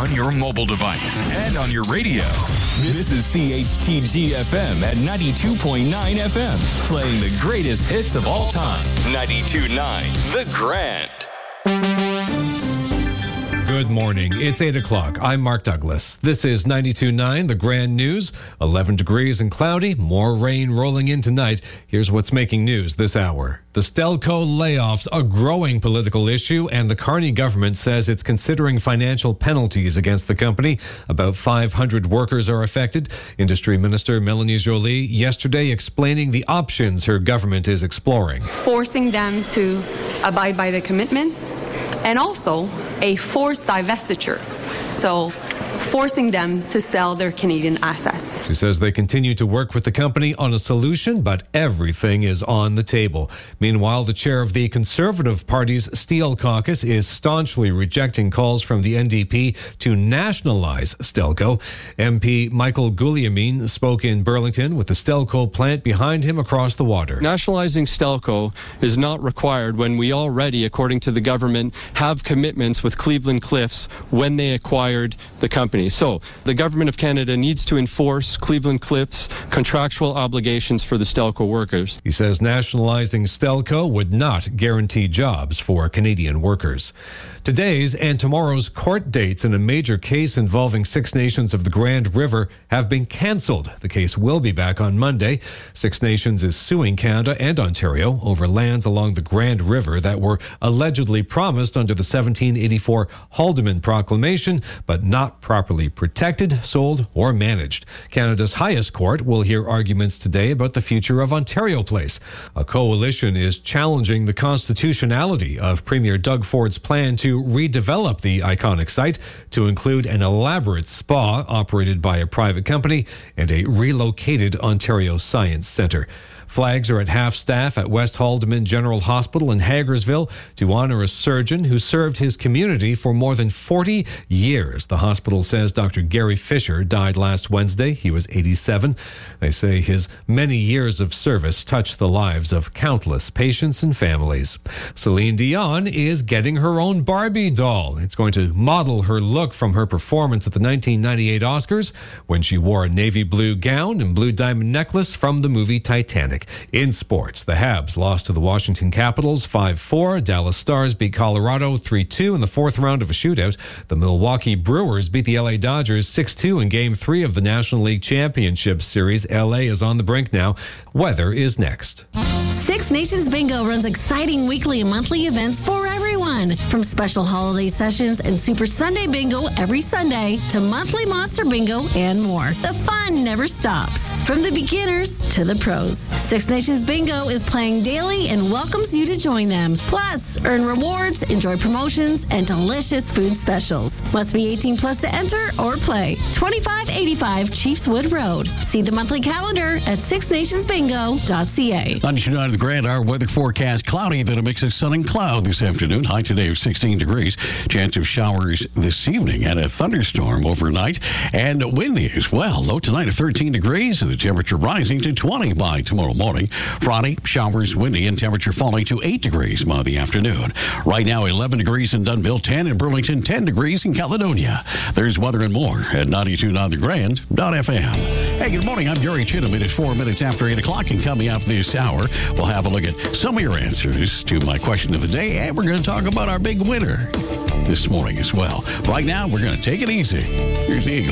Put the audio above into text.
on your mobile device and on your radio. This is CHTG-FM at 92.9 FM, playing the greatest hits of all time. 92.9 The Grand. Good morning. It's 8 o'clock. I'm Mark Douglas. This is 92.9 The Grand News. 11 degrees and cloudy. More rain rolling in tonight. Here's what's making news this hour. The Stelco layoffs, a growing political issue, and the Carney government says it's considering financial penalties against the company. About 500 workers are affected. Industry Minister Melanie Joly yesterday explaining the options her government is exploring. Forcing them to abide by the commitments, and also a forced divestiture. So forcing them to sell their Canadian assets. She says they continue to work with the company on a solution, but everything is on the table. Meanwhile, the chair of the Conservative Party's Steel Caucus is staunchly rejecting calls from the NDP to nationalize Stelco. MP Michael Guglielmin spoke in Burlington with the Stelco plant behind him across the water. Nationalizing Stelco is not required when we already, according to the government, have commitments with Cleveland Cliffs when they acquired the company. So the government of Canada needs to enforce Cleveland Cliffs' contractual obligations for the Stelco workers. He says nationalizing Stelco would not guarantee jobs for Canadian workers. Today's and tomorrow's court dates in a major case involving Six Nations of the Grand River have been cancelled. The case will be back on Monday. Six Nations is suing Canada and Ontario over lands along the Grand River that were allegedly promised under the 1784 Haldimand Proclamation, but not properly protected, sold, or managed. Canada's highest court will hear arguments today about the future of Ontario Place. A coalition is challenging the constitutionality of Premier Doug Ford's plan to redevelop the iconic site to include an elaborate spa operated by a private company and a relocated Ontario Science Centre. Flags are at half-staff at West Haldimand General Hospital in Hagersville to honor a surgeon who served his community for more than 40 years. The hospital says Dr. Gary Fisher died last Wednesday. He was 87. They say his many years of service touched the lives of countless patients and families. Celine Dion is getting her own Barbie doll. It's going to model her look from her performance at the 1998 Oscars when she wore a navy blue gown and blue diamond necklace from the movie Titanic. In sports, the Habs lost to the Washington Capitals 5-4. Dallas Stars beat Colorado 3-2 in the fourth round of a shootout. The Milwaukee Brewers beat the LA Dodgers 6-2 in Game 3 of the National League Championship Series. LA is on the brink now. Weather is next. Six Nations Bingo runs exciting weekly and monthly events for everyone. From special holiday sessions and Super Sunday Bingo every Sunday to monthly Monster Bingo and more. The fun never stops. From the beginners to the pros. Six Nations Bingo is playing daily and welcomes you to join them. Plus, earn rewards, enjoy promotions, and delicious food specials. Must be 18 plus to enter or play. 2585 Chiefswood Road. See the monthly calendar at sixnationsbingo.ca. 92.9 The Grand, our weather forecast. Cloudy, then a mix of sun and cloud this afternoon. High today of 16 degrees. Chance of showers this evening and a thunderstorm overnight. And windy as well. Low tonight of 13 degrees and the temperature rising to 20 by tomorrow morning. Friday, showers, windy, and temperature falling to 8 degrees by the afternoon. Right now, 11 degrees in Dunnville, 10 in Burlington, 10 degrees in Caledonia. There's weather and more at 92.9thegrand.fm. Hey, good morning. I'm Gary Chittum. It is 4 minutes after 8 o'clock, and coming up this hour, we'll have a look at some of your answers to my question of the day, and we're going to talk about our big winner this morning as well. Right now, we're going to take it easy. Here's the Eagle.